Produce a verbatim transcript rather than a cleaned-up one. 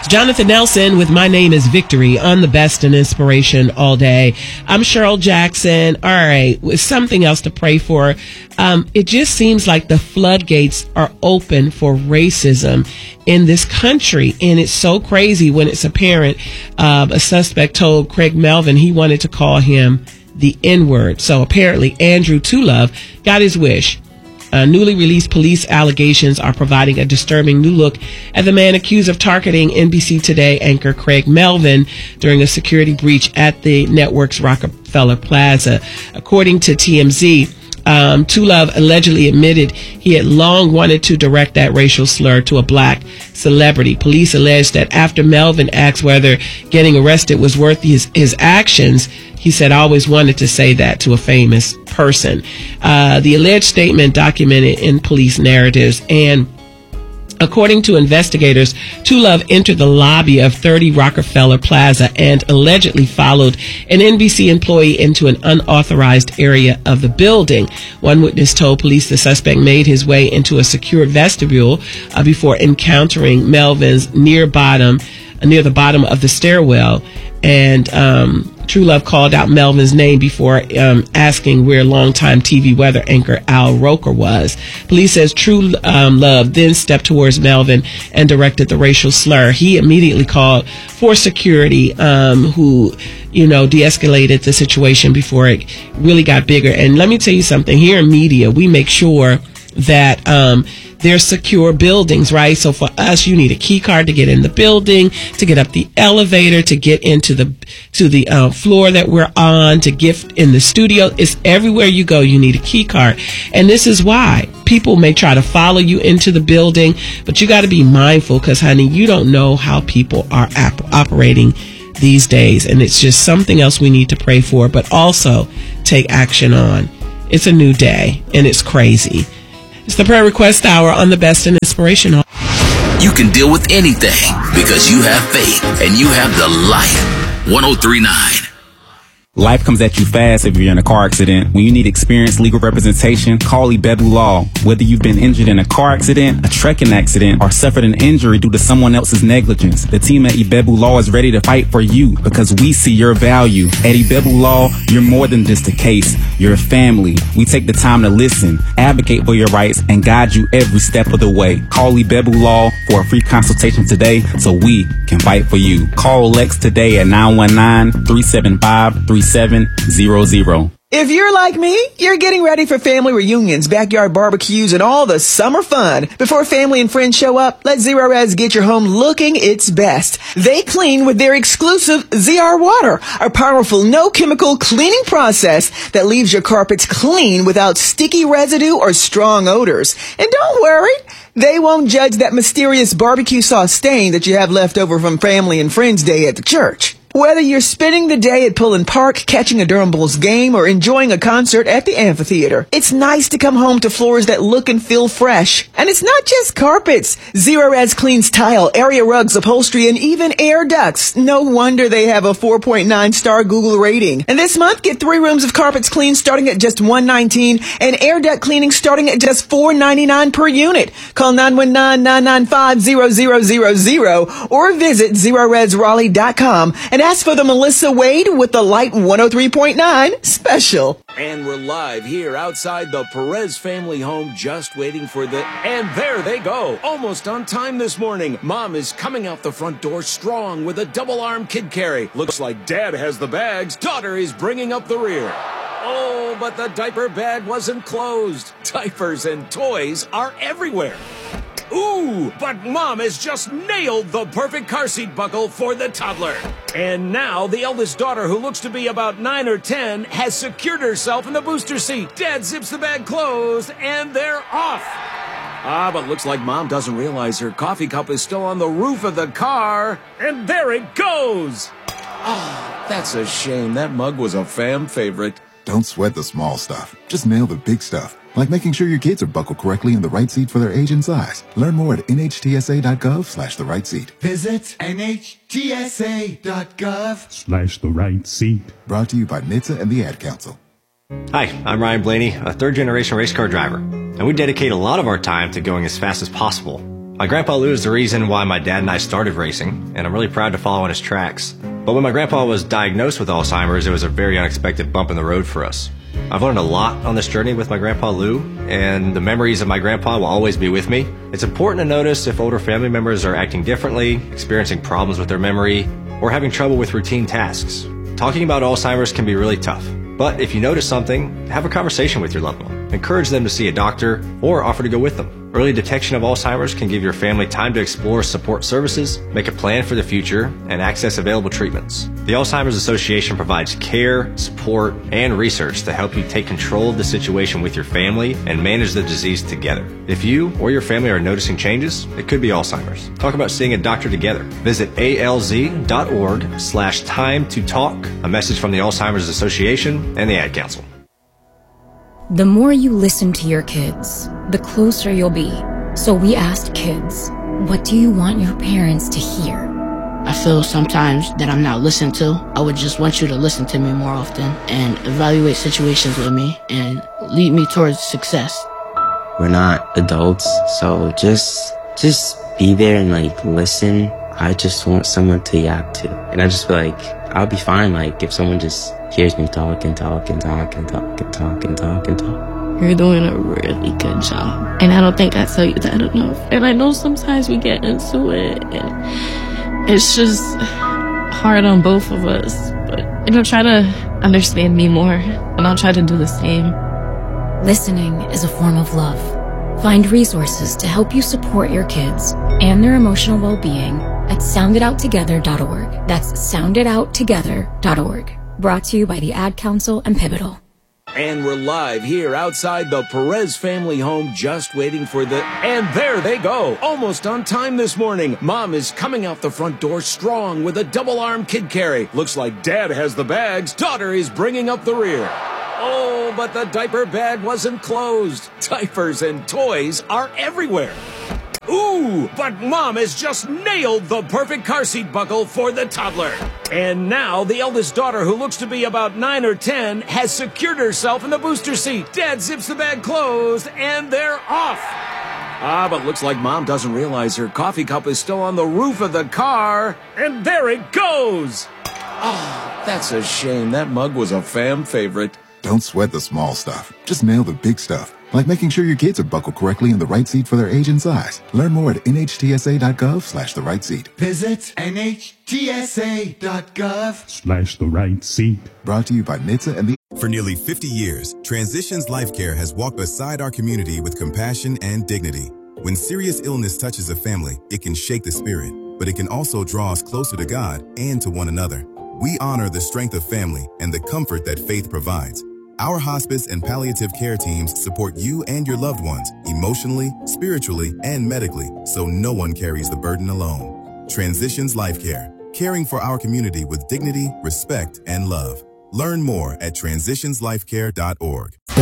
It's Jonathan Nelson with My Name is Victory on the Best in Inspiration all day. I'm Cheryl Jackson. All right, with something else to pray for. Um, it just seems like the floodgates are open for racism in this country. And it's so crazy when it's apparent. Uh, a suspect told Craig Melvin he wanted to call him the N-word. So apparently Andrew Tulove got his wish. Uh, newly released police allegations are providing a disturbing new look at the man accused of targeting N B C Today anchor Craig Melvin during a security breach at the network's Rockefeller Plaza. According to T M Z, um, Tulove allegedly admitted he had long wanted to direct that racial slur to a black celebrity. Police alleged that after Melvin asked whether getting arrested was worth his, his actions, he said, I always wanted to say that to a famous person. Uh, the alleged statement documented in police narratives, and according to investigators, Tulove entered the lobby of thirty Rockefeller Plaza and allegedly followed an N B C employee into an unauthorized area of the building. One witness told police the suspect made his way into a secured vestibule uh, before encountering Melvin's near bottom, uh, near the bottom of the stairwell, and um, Tulove called out Melvin's name before um, asking where longtime T V weather anchor Al Roker was. Police says True um, Love then stepped towards Melvin and directed the racial slur. He immediately called for security, um, who, you know, de-escalated the situation before it really got bigger. And let me tell you something. Here in media, we make sure that um, there's secure buildings, right? So for us, you need a key card to get in the building, to get up the elevator, to get into the to the uh, floor that we're on, to get in the studio. It's everywhere you go, you need a key card. And this is why people may try to follow you into the building, but you got to be mindful because, honey, you don't know how people are ap- operating these days. And it's just something else we need to pray for, but also take action on. It's a new day, and it's crazy. It's the prayer request hour on the Best in Inspiration. You can deal with anything because you have faith and you have the light. one oh three point nine. Life comes at you fast if you're in a car accident. When you need experienced legal representation, call Ibebu Law. Whether you've been injured in a car accident, a trekking accident, or suffered an injury due to someone else's negligence, the team at Ibebu Law is ready to fight for you because we see your value. At Ibebu Law, you're more than just a case. You're a family. We take the time to listen, advocate for your rights, and guide you every step of the way. Call Ibebu Law for a free consultation today so we can fight for you. Call Lex today at nine one nine, three seven five, three seven zero zero. If you're like me, you're getting ready for family reunions, backyard barbecues, and all the summer fun. Before family and friends show up, let Zero Res get your home looking its best. They clean with their exclusive Z R Water, a powerful no-chemical cleaning process that leaves your carpets clean without sticky residue or strong odors. And don't worry, they won't judge that mysterious barbecue sauce stain that you have left over from family and friends day at the church. Whether you're spending the day at Pullen Park, catching a Durham Bulls game, or enjoying a concert at the amphitheater, it's nice to come home to floors that look and feel fresh. And it's not just carpets. Zero Res cleans tile, area rugs, upholstery, and even air ducts. No wonder they have a four point nine star Google rating. And this month, get three rooms of carpets cleaned starting at just one hundred nineteen dollars and air duct cleaning starting at just four hundred ninety-nine dollars per unit. Call nine one nine, nine nine five, zero zero zero zero or visit zero res raleigh dot com and ask for the Melissa Wade with the Light one oh three point nine special. And we're live here outside the Perez family home, just waiting for the... And there they go, almost on time this morning. Mom is coming out the front door strong with a double-arm kid carry. Looks like Dad has the bags. Daughter is bringing up the rear. Oh, but the diaper bag wasn't closed. Diapers and toys are everywhere. Ooh, but Mom has just nailed the perfect car seat buckle for the toddler. And now the eldest daughter, who looks to be about nine or ten, has secured herself in the booster seat. Dad zips the bag closed, and they're off. Ah, but looks like Mom doesn't realize her coffee cup is still on the roof of the car. And there it goes. Ah, that's a shame. That mug was a fam favorite. Don't sweat the small stuff. Just nail the big stuff. Like making sure your kids are buckled correctly in the right seat for their age and size. Learn more at nhtsa.gov slash the right seat. Visit nhtsa.gov slash the right seat. Brought to you by N H T S A and the Ad Council. Hi, I'm Ryan Blaney, a third-generation race car driver, and we dedicate a lot of our time to going as fast as possible. My Grandpa Lou is the reason why my dad and I started racing, and I'm really proud to follow in his tracks. But when my grandpa was diagnosed with Alzheimer's, it was a very unexpected bump in the road for us. I've learned a lot on this journey with my Grandpa Lou, and the memories of my grandpa will always be with me. It's important to notice if older family members are acting differently, experiencing problems with their memory, or having trouble with routine tasks. Talking about Alzheimer's can be really tough, but if you notice something, have a conversation with your loved one. Encourage them to see a doctor or offer to go with them. Early detection of Alzheimer's can give your family time to explore support services, make a plan for the future, and access available treatments. The Alzheimer's Association provides care, support, and research to help you take control of the situation with your family and manage the disease together. If you or your family are noticing changes, it could be Alzheimer's. Talk about seeing a doctor together. Visit alz.org slash time to talk. A message from the Alzheimer's Association and the Ad Council. The more you listen to your kids, the closer you'll be. So we asked kids, what do you want your parents to hear? I feel sometimes that I'm not listened to. I would just want you to listen to me more often and evaluate situations with me and lead me towards success. We're not adults, so just just be there and like listen. I just want someone to yap to. And I just feel like I'll be fine like if someone just hears me talk and talk and talk and talk and talk and talk and talk. You're doing a really good job. And I don't think I tell you that enough. And I know sometimes we get into it and it's just hard on both of us. But you know, try to understand me more and I'll try to do the same. Listening is a form of love. Find resources to help you support your kids and their emotional well-being at sound it out together dot org. That's sound it out together dot org. Brought to you by the Ad Council and Pivotal. And we're live here outside the Perez family home, just waiting for the... And there they go, almost on time this morning. Mom is coming out the front door strong with a double-arm kid carry. Looks like Dad has the bags. Daughter is bringing up the rear. Oh, but the diaper bag wasn't closed. Diapers and toys are everywhere. Ooh, but Mom has just nailed the perfect car seat buckle for the toddler. And now the eldest daughter, who looks to be about nine or ten, has secured herself in the booster seat. Dad zips the bag closed, and they're off. Ah, but looks like Mom doesn't realize her coffee cup is still on the roof of the car. And there it goes. Oh, that's a shame. That mug was a fam favorite. Don't sweat the small stuff. Just nail the big stuff. Like making sure your kids are buckled correctly in the right seat for their age and size. Learn more at nhtsa.gov slash the right seat. Visit nhtsa.gov slash the right seat. Brought to you by N H T S A and the... For nearly fifty years, Transitions Life Care has walked beside our community with compassion and dignity. When serious illness touches a family, it can shake the spirit, but it can also draw us closer to God and to one another. We honor the strength of family and the comfort that faith provides. Our hospice and palliative care teams support you and your loved ones emotionally, spiritually, and medically, so no one carries the burden alone. Transitions Life Care, caring for our community with dignity, respect, and love. Learn more at transitions life care dot org.